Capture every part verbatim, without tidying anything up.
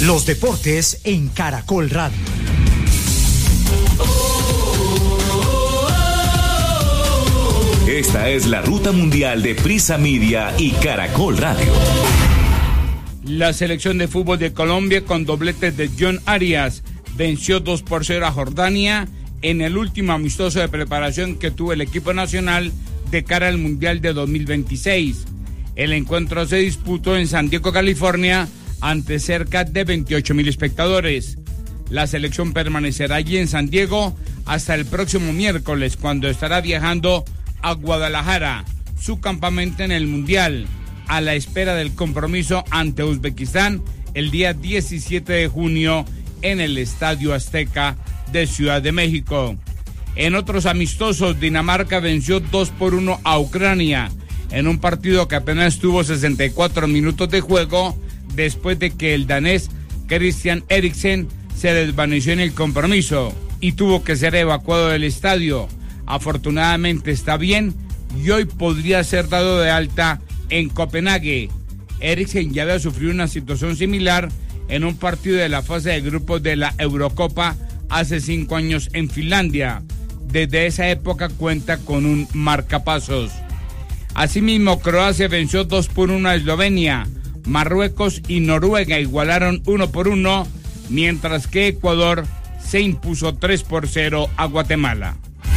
Los deportes en Caracol Radio. Esta es la ruta mundial de Prisa Media y Caracol Radio. La selección de fútbol de Colombia, con dobletes de John Arias, venció dos por cero a Jordania en el último amistoso de preparación que tuvo el equipo nacional de cara al Mundial de dos mil veintiséis. El encuentro se disputó en San Diego, California, ante cerca de veintiocho mil espectadores. La selección permanecerá allí en San Diego hasta el próximo miércoles, cuando estará viajando a Guadalajara, su campamento en el Mundial, a la espera del compromiso ante Uzbekistán el día diecisiete de junio en el Estadio Azteca de Ciudad de México. En otros amistosos, Dinamarca venció dos por uno a Ucrania en un partido que apenas tuvo sesenta y cuatro minutos de juego, después de que el danés Christian Eriksen se desvaneció en el compromiso y tuvo que ser evacuado del estadio. Afortunadamente está bien y hoy podría ser dado de alta en Copenhague. Eriksen ya había sufrido una situación similar en un partido de la fase de grupos de la Eurocopa hace cinco años en Finlandia. Desde esa época cuenta con un marcapasos. Asimismo, Croacia venció dos por uno a Eslovenia. Marruecos y Noruega igualaron uno por uno, mientras que Ecuador se impuso tres por cero a Guatemala.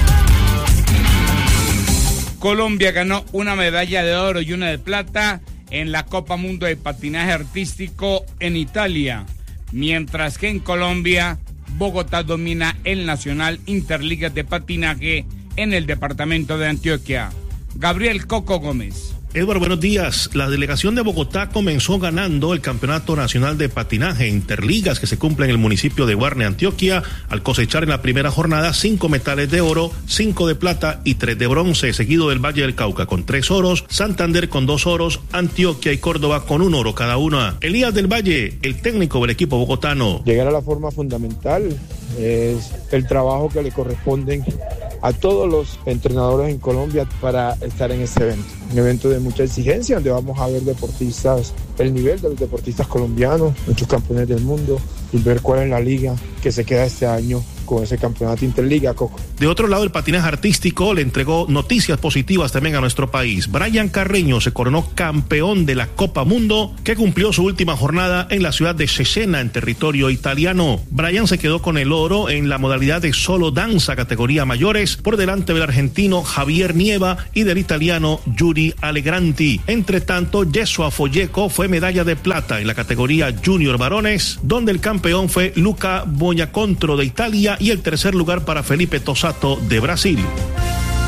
Colombia ganó una medalla de oro y una de plata en la Copa Mundo de Patinaje Artístico en Italia, mientras que en Colombia, Bogotá domina el Nacional Interligas de Patinaje en el departamento de Antioquia. Gabriel Coco Gómez. Eduardo, buenos días. La delegación de Bogotá comenzó ganando el Campeonato Nacional de Patinaje Interligas que se cumple en el municipio de Guarne, Antioquia, al cosechar en la primera jornada cinco metales de oro, cinco de plata y tres de bronce, seguido del Valle del Cauca con tres oros, Santander con dos oros, Antioquia y Córdoba con un oro cada una. Elías del Valle, el técnico del equipo bogotano. Llegar a la forma fundamental es el trabajo que le corresponden a todos los entrenadores en Colombia para estar en este evento. Un evento de mucha exigencia, donde vamos a ver deportistas, el nivel de los deportistas colombianos, muchos campeones del mundo, y ver cuál es la liga que se queda este año con ese campeonato Interliga, Coco. De otro lado, el patinaje artístico le entregó noticias positivas también a nuestro país. Brian Carreño se coronó campeón de la Copa Mundo, que cumplió su última jornada en la ciudad de Cesena, en territorio italiano. Brian se quedó con el oro en la modalidad de solo danza categoría mayores, por delante del argentino Javier Nieva y del italiano Yuri Allegranti. Entre tanto, Jesua Folleco fue medalla de plata en la categoría junior varones, donde el campeón fue Luca Bonacontro de Italia y el tercer lugar para Felipe Tosato de Brasil.